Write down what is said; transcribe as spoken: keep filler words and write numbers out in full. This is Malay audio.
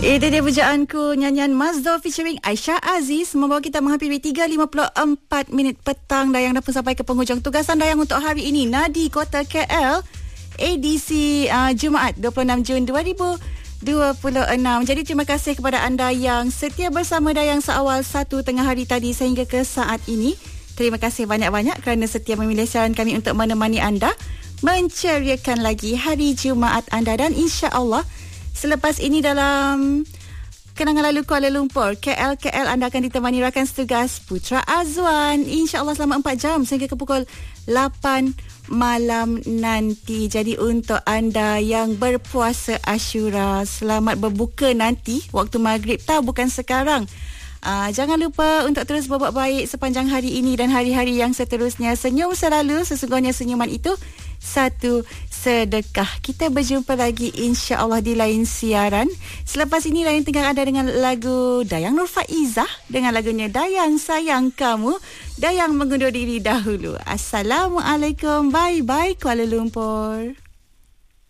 Itu dia pujaanku, nyanyian Mazdo featuring Aisyah Aziz membawa kita menghampiri tiga lima puluh empat minit petang. Dayang dah pun sampai ke penghujung tugasan Dayang untuk hari ini. Nadi Kota K L, edisi uh, Jumaat dua puluh enam Jun dua ribu dua puluh enam. Jadi terima kasih kepada anda yang setia bersama Dayang seawal satu tengah hari tadi sehingga ke saat ini. Terima kasih banyak-banyak kerana setia memilih siaran kami untuk menemani anda, menceriakan lagi hari Jumaat anda. Dan insya-Allah selepas ini dalam Kenangan Lalu Kuala Lumpur, K L K L anda akan ditemani rakan setugas Putra Azwan. InsyaAllah selama empat jam sehingga ke pukul lapan malam nanti. Jadi untuk anda yang berpuasa Ashura, selamat berbuka nanti waktu maghrib, tahu bukan sekarang. Uh, jangan lupa untuk terus berbuat baik sepanjang hari ini dan hari-hari yang seterusnya. Senyum selalu, sesungguhnya senyuman itu satu sedekah. Kita berjumpa lagi insya-Allah di lain siaran. Selepas ini Dayang tinggal anda dengan lagu Dayang Nur Faizah dengan lagunya Dayang Sayang Kamu. Dayang mengundur diri dahulu. Assalamualaikum. Bye bye Kuala Lumpur.